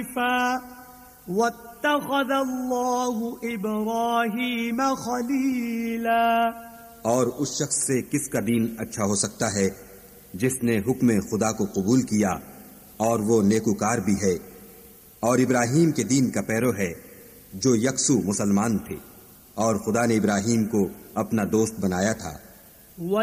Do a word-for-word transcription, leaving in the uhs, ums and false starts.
वत्तख़ज़ल्लाहु इब्राहीम खलीला। और उस शख्स से किसका दीन अच्छा हो सकता है जिसने हुक्म खुदा को कबूल किया और वो नेकुकार भी है और इब्राहीम के दीन का पैरो है जो यकसू मुसलमान थे और खुदा ने इब्राहीम को अपना दोस्त बनाया था।